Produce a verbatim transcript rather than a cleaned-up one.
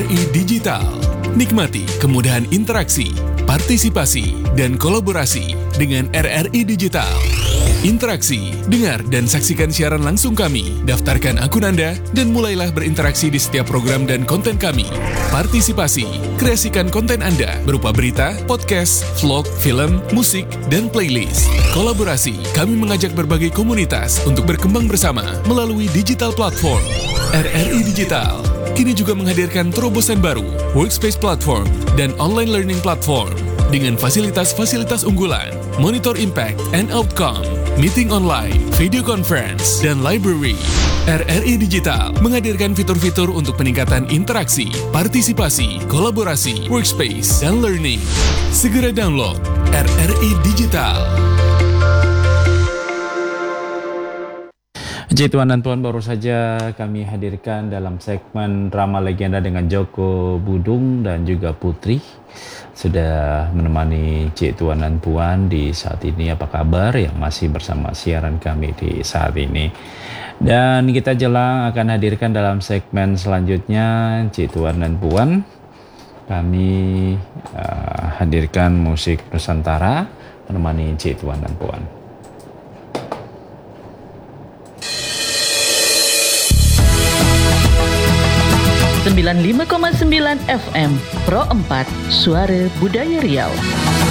I Digital. Nikmati kemudahan interaksi, partisipasi, dan kolaborasi dengan R R I Digital. Interaksi, dengar dan saksikan siaran langsung kami, daftarkan akun Anda, dan mulailah berinteraksi di setiap program dan konten kami. Partisipasi, kreasikan konten Anda berupa berita, podcast, vlog, film, musik, dan playlist. Kolaborasi, kami mengajak berbagai komunitas untuk berkembang bersama melalui digital platform. R R I Digital kini juga menghadirkan terobosan baru, workspace platform, dan online learning platform dengan fasilitas-fasilitas unggulan, monitor impact and outcome, meeting online, video conference, dan library. R R I Digital menghadirkan fitur-fitur untuk peningkatan interaksi, partisipasi, kolaborasi, workspace, dan learning. Segera download R R I Digital. Jadi Tuan dan Puan, baru saja kami hadirkan dalam segmen Drama Legenda dengan Joko Budung dan juga Putri. Sudah menemani Cik Tuan dan Puan di saat ini. Apa kabar yang masih bersama siaran kami di saat ini? Dan kita jelang akan hadirkan dalam segmen selanjutnya Cik Tuan dan Puan. Kami uh, hadirkan musik Nusantara menemani Cik Tuan dan Puan. sembilan puluh lima koma sembilan F M Pro empat Suara Budaya Riau.